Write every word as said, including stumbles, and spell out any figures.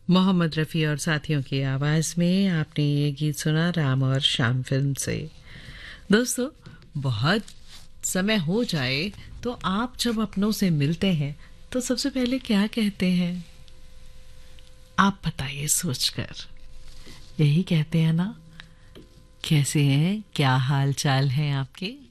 मोहम्मद रफ़ी और साथियों की आवाज़ में आपने ये गीत सुना राम और श्याम फिल्म से। दोस्तों, बहुत समय हो जाए तो आप जब अपनों से मिलते हैं तो सबसे पहले क्या कहते हैं? आप बताइए सोचकर। यही कहते हैं ना, कैसे हैं, क्या हाल चाल है आपके?